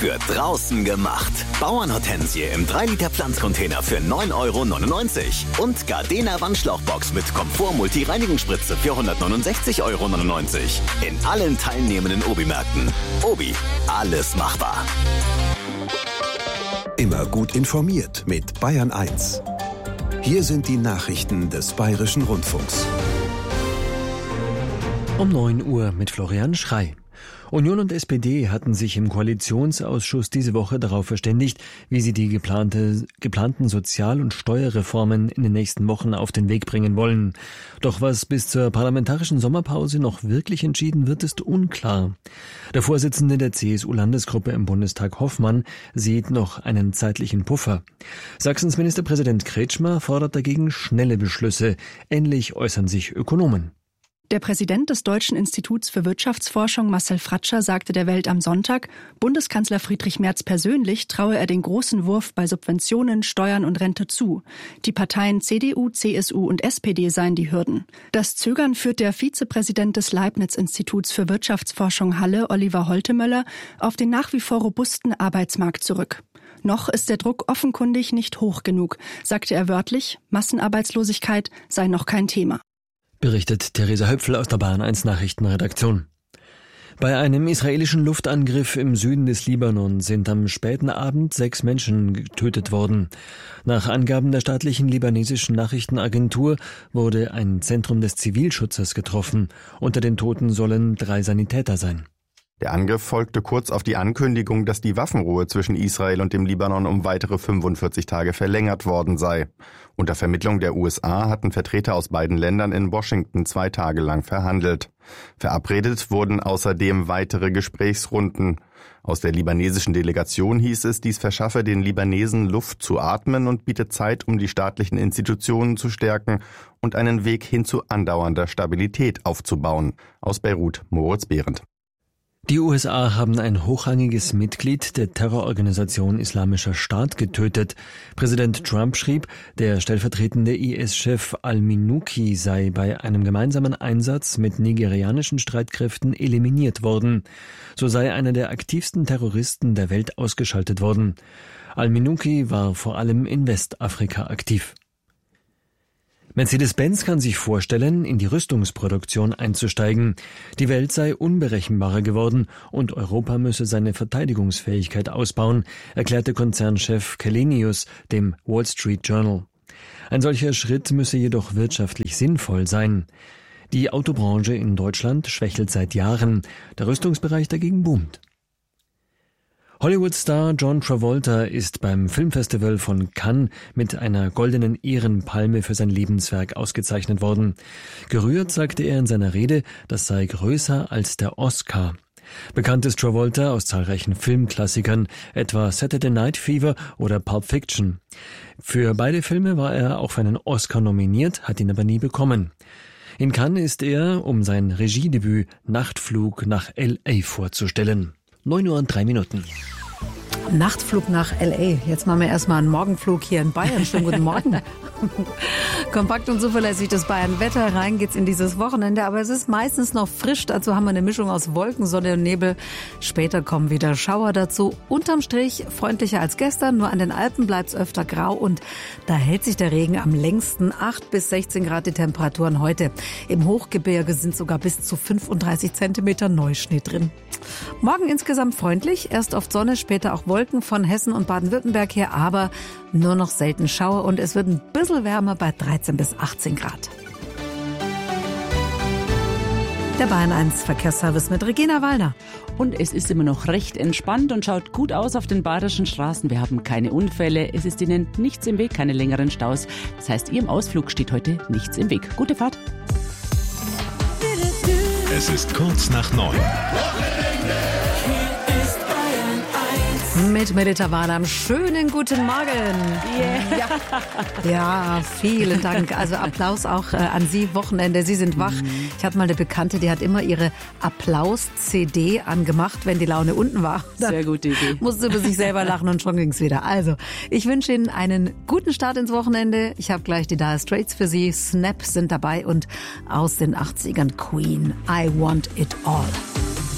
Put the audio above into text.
für draußen gemacht. Bauernhortensie im 3-Liter Pflanzcontainer für 9,99 € und Gardena Wandschlauchbox mit Komfort-Multi-Reinigungsspritze für 169,99 € in allen teilnehmenden Obi-Märkten. Obi, alles machbar. Immer gut informiert mit Bayern 1. Hier sind die Nachrichten des Bayerischen Rundfunks. Um 9 Uhr mit Florian Schrey. Union und SPD hatten sich im Koalitionsausschuss diese Woche darauf verständigt, wie sie die geplanten Sozial- und Steuerreformen in den nächsten Wochen auf den Weg bringen wollen. Doch was bis zur parlamentarischen Sommerpause noch wirklich entschieden wird, ist unklar. Der Vorsitzende der CSU-Landesgruppe im Bundestag, Hoffmann, sieht noch einen zeitlichen Puffer. Sachsens Ministerpräsident Kretschmer fordert dagegen schnelle Beschlüsse. Ähnlich äußern sich Ökonomen. Der Präsident des Deutschen Instituts für Wirtschaftsforschung, Marcel Fratscher, sagte der Welt am Sonntag, Bundeskanzler Friedrich Merz persönlich traue er den großen Wurf bei Subventionen, Steuern und Rente zu. Die Parteien CDU, CSU und SPD seien die Hürden. Das Zögern führt der Vizepräsident des Leibniz-Instituts für Wirtschaftsforschung Halle, Oliver Holtemöller, auf den nach wie vor robusten Arbeitsmarkt zurück. Noch ist der Druck offenkundig nicht hoch genug, sagte er wörtlich, Massenarbeitslosigkeit sei noch kein Thema. Berichtet Theresa Höpfel aus der Bayern 1 Nachrichtenredaktion. Bei einem israelischen Luftangriff im Süden des Libanon sind am späten Abend 6 Menschen getötet worden. Nach Angaben der staatlichen libanesischen Nachrichtenagentur wurde ein Zentrum des Zivilschutzes getroffen. Unter den Toten sollen 3 Sanitäter sein. Der Angriff folgte kurz auf die Ankündigung, dass die Waffenruhe zwischen Israel und dem Libanon um weitere 45 Tage verlängert worden sei. Unter Vermittlung der USA hatten Vertreter aus beiden Ländern in Washington 2 Tage lang verhandelt. Verabredet wurden außerdem weitere Gesprächsrunden. Aus der libanesischen Delegation hieß es, dies verschaffe den Libanesen Luft zu atmen und biete Zeit, um die staatlichen Institutionen zu stärken und einen Weg hin zu andauernder Stabilität aufzubauen. Aus Beirut, Moritz Behrendt. Die USA haben ein hochrangiges Mitglied der Terrororganisation Islamischer Staat getötet. Präsident Trump schrieb, der stellvertretende IS-Chef al-Minuki sei bei einem gemeinsamen Einsatz mit nigerianischen Streitkräften eliminiert worden. So sei einer der aktivsten Terroristen der Welt ausgeschaltet worden. Al-Minuki war vor allem in Westafrika aktiv. Mercedes-Benz kann sich vorstellen, in die Rüstungsproduktion einzusteigen. Die Welt sei unberechenbarer geworden und Europa müsse seine Verteidigungsfähigkeit ausbauen, erklärte Konzernchef Källenius dem Wall Street Journal. Ein solcher Schritt müsse jedoch wirtschaftlich sinnvoll sein. Die Autobranche in Deutschland schwächelt seit Jahren, der Rüstungsbereich dagegen boomt. Hollywood-Star John Travolta ist beim Filmfestival von Cannes mit einer goldenen Ehrenpalme für sein Lebenswerk ausgezeichnet worden. Gerührt sagte er in seiner Rede, das sei größer als der Oscar. Bekannt ist Travolta aus zahlreichen Filmklassikern, etwa Saturday Night Fever oder Pulp Fiction. Für beide Filme war er auch für einen Oscar nominiert, hat ihn aber nie bekommen. In Cannes ist er, um sein Regiedebüt Nachtflug nach L.A. vorzustellen. 9:03 Uhr. Nachtflug nach L.A. Jetzt machen wir erstmal einen Morgenflug hier in Bayern. Schönen guten Morgen. Kompakt und zuverlässig das Bayern-Wetter. Rein geht's in dieses Wochenende, aber es ist meistens noch frisch. Dazu haben wir eine Mischung aus Wolken, Sonne und Nebel. Später kommen wieder Schauer dazu. Unterm Strich freundlicher als gestern, nur an den Alpen bleibt's öfter grau und da hält sich der Regen am längsten. 8 bis 16 Grad die Temperaturen heute. Im Hochgebirge sind sogar bis zu 35 Zentimeter Neuschnee drin. Morgen insgesamt freundlich, erst oft Sonne, später auch Wolken von Hessen und Baden-Württemberg her, aber nur noch selten Schauer und es wird ein bisschen wärmer bei 13 bis 18 Grad. Der Bayern 1 Verkehrsservice mit Regina Wallner. Und es ist immer noch recht entspannt und schaut gut aus auf den bayerischen Straßen. Wir haben keine Unfälle, es ist Ihnen nichts im Weg, keine längeren Staus. Das heißt, Ihrem Ausflug steht heute nichts im Weg. Gute Fahrt. Es ist kurz nach 9. Mit Melita Wadam. Schönen guten Morgen. Yeah. Ja, vielen Dank. Also Applaus auch an Sie, Wochenende. Sie sind wach. Ich hatte mal eine Bekannte, die hat immer ihre Applaus-CD angemacht, wenn die Laune unten war. Dann sehr gute Idee. Musste über sich selber lachen und schon ging's wieder. Also, ich wünsche Ihnen einen guten Start ins Wochenende. Ich habe gleich die Dire Straits für Sie. Snap sind dabei und aus den 80ern Queen. I Want It All.